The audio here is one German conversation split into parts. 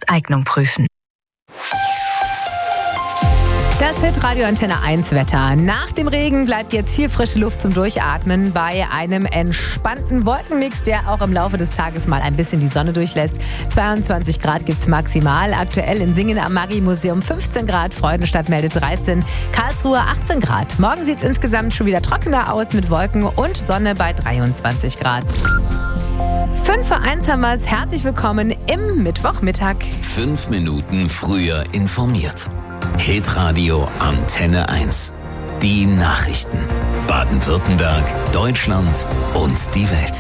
Eignung prüfen. Das Hitradio Antenne 1 Wetter. Nach dem Regen bleibt jetzt viel frische Luft zum Durchatmen bei einem entspannten Wolkenmix, der auch im Laufe des Tages mal ein bisschen die Sonne durchlässt. 22 Grad gibt's maximal. Aktuell in Singen am Maggi-Museum 15 Grad, Freudenstadt meldet 13, Karlsruhe 18 Grad. Morgen sieht's insgesamt schon wieder trockener aus mit Wolken und Sonne bei 23 Grad. 5 vor 1 haben wir's. Herzlich willkommen im Mittwochmittag. 5 Minuten früher informiert. Hitradio Antenne 1. Die Nachrichten. Baden-Württemberg, Deutschland und die Welt.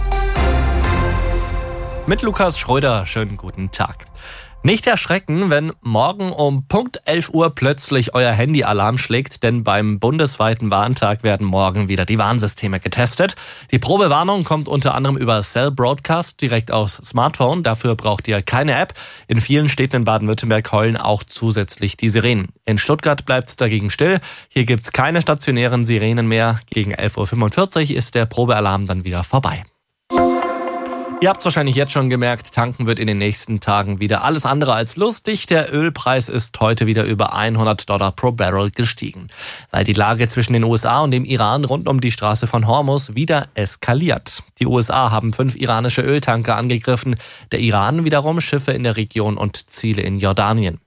Mit Lukas Schröder, schönen guten Tag. Nicht erschrecken, wenn morgen um Punkt 11 Uhr plötzlich euer Handyalarm schlägt, denn beim bundesweiten Warntag werden morgen wieder die Warnsysteme getestet. Die Probewarnung kommt unter anderem über Cell Broadcast direkt aufs Smartphone. Dafür braucht ihr keine App. In vielen Städten in Baden-Württemberg heulen auch zusätzlich die Sirenen. In Stuttgart bleibt es dagegen still. Hier gibt's keine stationären Sirenen mehr. Gegen 11.45 Uhr ist der Probealarm dann wieder vorbei. Ihr habt es wahrscheinlich jetzt schon gemerkt, tanken wird in den nächsten Tagen wieder alles andere als lustig. Der Ölpreis ist heute wieder über $100 pro Barrel gestiegen, weil die Lage zwischen den USA und dem Iran rund um die Straße von Hormuz wieder eskaliert. Die USA haben 5 iranische Öltanker angegriffen, der Iran wiederum Schiffe in der Region und Ziele in Jordanien.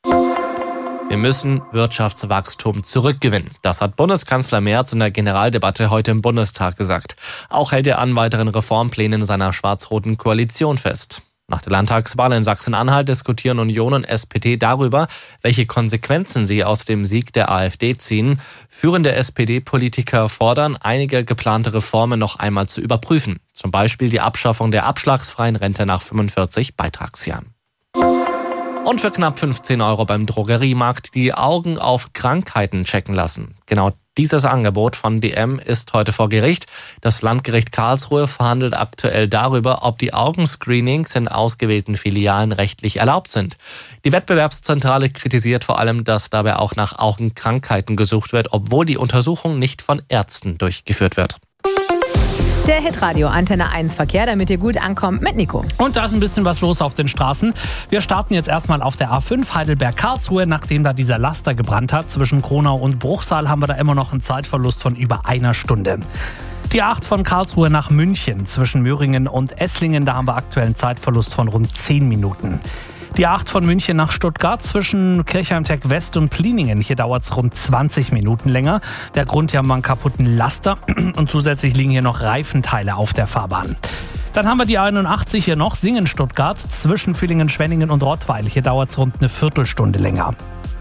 Wir müssen Wirtschaftswachstum zurückgewinnen. Das hat Bundeskanzler Merz in der Generaldebatte heute im Bundestag gesagt. Auch hält er an weiteren Reformplänen seiner schwarz-roten Koalition fest. Nach der Landtagswahl in Sachsen-Anhalt diskutieren Union und SPD darüber, welche Konsequenzen sie aus dem Sieg der AfD ziehen. Führende SPD-Politiker fordern, einige geplante Reformen noch einmal zu überprüfen. Zum Beispiel die Abschaffung der abschlagsfreien Rente nach 45 Beitragsjahren. Und für knapp 15 € beim Drogeriemarkt die Augen auf Krankheiten checken lassen. Genau dieses Angebot von DM ist heute vor Gericht. Das Landgericht Karlsruhe verhandelt aktuell darüber, ob die Augenscreenings in ausgewählten Filialen rechtlich erlaubt sind. Die Wettbewerbszentrale kritisiert vor allem, dass dabei auch nach Augenkrankheiten gesucht wird, obwohl die Untersuchung nicht von Ärzten durchgeführt wird. Der Hitradio Antenne 1 Verkehr, damit ihr gut ankommt mit Nico. Und da ist ein bisschen was los auf den Straßen. Wir starten jetzt erstmal auf der A5 Heidelberg-Karlsruhe. Nachdem da dieser Laster gebrannt hat, zwischen Kronau und Bruchsal haben wir da immer noch einen Zeitverlust von über 1 Stunde. Die A8 von Karlsruhe nach München, zwischen Möhringen und Esslingen, da haben wir aktuell einen Zeitverlust von rund 10 Minuten. Die A8 von München nach Stuttgart zwischen Kirchheim-Tech West und Pliningen. Hier dauert es rund 20 Minuten länger. Der Grund, hier haben wir einen kaputten Laster und zusätzlich liegen hier noch Reifenteile auf der Fahrbahn. Dann haben wir die 81 hier noch, Singen-Stuttgart zwischen Villingen-Schwenningen und Rottweil. Hier dauert es rund eine Viertelstunde länger.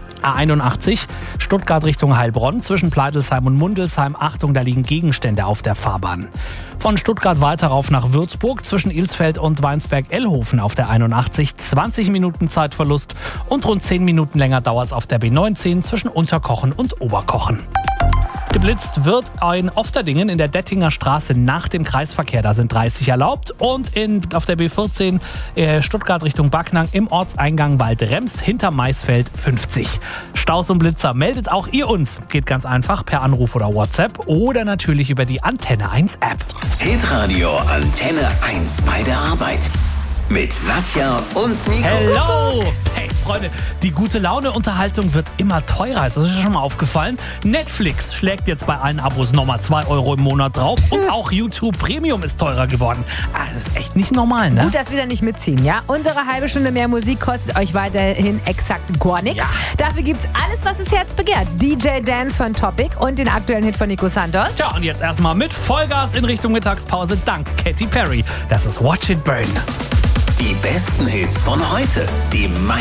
A81 Stuttgart Richtung Heilbronn zwischen Pleidelsheim und Mundelsheim. Achtung, da liegen Gegenstände auf der Fahrbahn. Von Stuttgart weiter rauf nach Würzburg zwischen Ilsfeld und Weinsberg-Ellhofen auf der 81. 20 Minuten Zeitverlust und rund 10 Minuten länger dauert es auf der B19 zwischen Unterkochen und Oberkochen. Geblitzt wird in Ofterdingen in der Dettinger Straße nach dem Kreisverkehr. Da sind 30 erlaubt. Und auf der B14 Stuttgart Richtung Backnang im Ortseingang Waldrems hinter Maisfeld 50. Staus und Blitzer, meldet auch ihr uns. Geht ganz einfach per Anruf oder WhatsApp oder natürlich über die Antenne 1 App. Hitradio Antenne 1 bei der Arbeit. Mit Nadja und Nico. Hello! Hey Freunde, die gute Laune-Unterhaltung wird immer teurer. Das ist schon mal aufgefallen. Netflix schlägt jetzt bei allen Abos nochmal 2 € im Monat drauf. Und auch YouTube Premium ist teurer geworden. Das ist echt nicht normal, ne? Gut, dass wir da nicht mitziehen, ja? Unsere halbe Stunde mehr Musik kostet euch weiterhin exakt gar nichts. Ja. Dafür gibt's alles, was das Herz begehrt. DJ Dance von Topic und den aktuellen Hit von Nico Santos. Tja, und jetzt erstmal mit Vollgas in Richtung Mittagspause dank Katy Perry. Das ist Watch It Burn. Die besten Hits von heute. Die